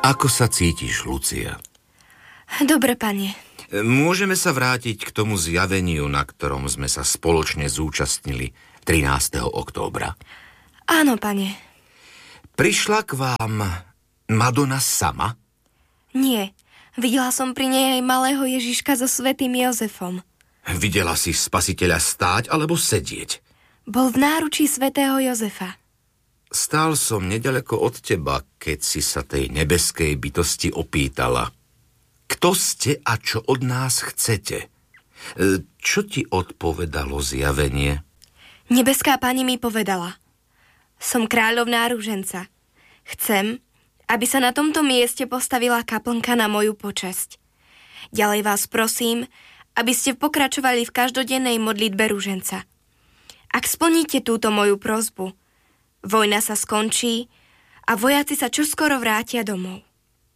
Ako sa cítiš, Lucia? Dobre, pane. Môžeme sa vrátiť k tomu zjaveniu, na ktorom sme sa spoločne zúčastnili 13. októbra. Áno, pane. Prišla k vám Madonna sama? Nie. Videla som pri nej aj malého Ježiška so svätým Jozefom. Videla si spasiteľa stáť alebo sedieť? Bol v náručí svätého Jozefa. Stál som nedaleko od teba, keď si sa tej nebeskej bytosti opýtala. Kto ste a čo od nás chcete? Čo ti odpovedalo zjavenie? Nebeská pani mi povedala: Som kráľovná rúženca. Chcem, aby sa na tomto mieste postavila kaplnka na moju počesť. Ďalej vás prosím, aby ste pokračovali v každodennej modlitbe rúženca. Ak splníte túto moju prosbu, vojna sa skončí a vojaci sa čoskoro vrátia domov.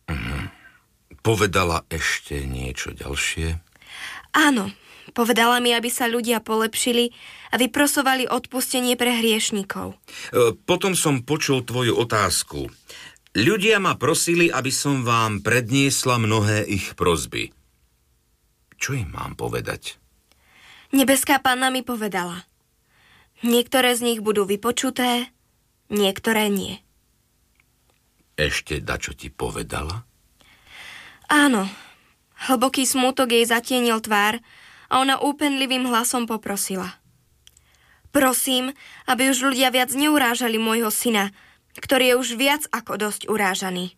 Povedala ešte niečo ďalšie? Áno, povedala mi, aby sa ľudia polepšili a vyprosovali odpustenie pre hriešnikov. Potom som počul tvoju otázku. Ľudia ma prosili, aby som vám predniesla mnohé ich prosby. Čo im mám povedať? Nebeská panna mi povedala: niektoré z nich budú vypočuté, niektoré nie. Ešte dačo ti povedala? Áno, hlboký smútok jej zatienil tvár a ona úpenlivým hlasom poprosila: Prosím, aby už ľudia viac neurážali môjho syna, ktorý je už viac ako dosť urážaný.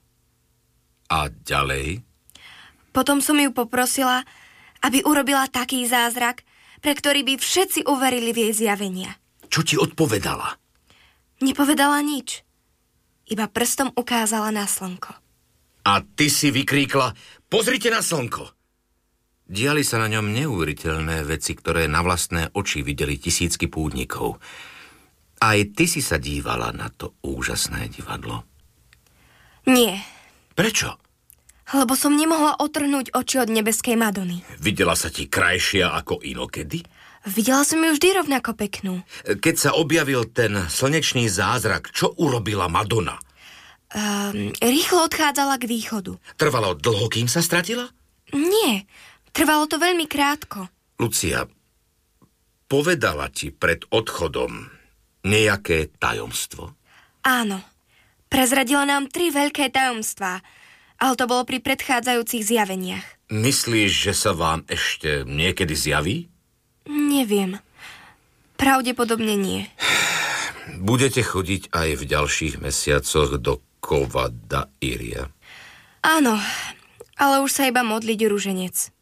A ďalej? Potom som ju poprosila, aby urobila taký zázrak, pre ktorý by všetci uverili v jej zjavenia. Čo ti odpovedala? Nepovedala nič. Iba prstom ukázala na slnko. A ty si vykríkla: Pozrite na slnko! Diali sa na ňom neuveriteľné veci, ktoré na vlastné oči videli tisícky pútnikov. Aj ty si sa dívala na to úžasné divadlo? Nie. Prečo? Lebo som nemohla otrhnúť oči od nebeskej Madony. Videla sa ti krajšia ako inokedy? Videla som ju vždy rovnako peknú. Keď sa objavil ten slnečný zázrak, čo urobila Madonna? Rýchlo odchádzala k východu. Trvalo dlho, kým sa stratila? Nie, trvalo to veľmi krátko. Lucia, povedala ti pred odchodom nejaké tajomstvo? Áno, prezradila nám 3 veľké tajomstvá, ale to bolo pri predchádzajúcich zjaveniach. Myslíš, že sa vám ešte niekedy zjaví? Neviem. Pravdepodobne nie. Budete chodiť aj v ďalších mesiacoch do Cova da Iria? Áno, ale už sa iba modliť rúženec.